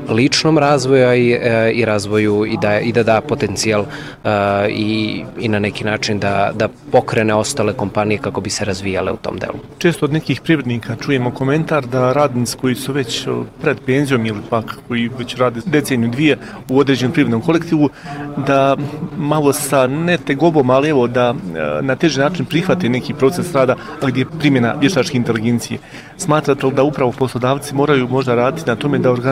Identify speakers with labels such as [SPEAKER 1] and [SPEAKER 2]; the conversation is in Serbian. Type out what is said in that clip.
[SPEAKER 1] ličnom razvoju i razvoju i da da potencijal i na neki način da pokrene ostale kompanije kako bi se razvijale u tom delu.
[SPEAKER 2] Često od nekih privrednika čujemo komentar da radnici koji su već pred penzijom ili pak koji već rade deceniju dvije u određenom privrednom kolektivu, da malo sa ne tegobom, ali evo da na teži način prihvate neki proces rada gdje je primjena vještačke inteligencije. Smatrate li da upravo poslodavci moraju možda raditi na tome da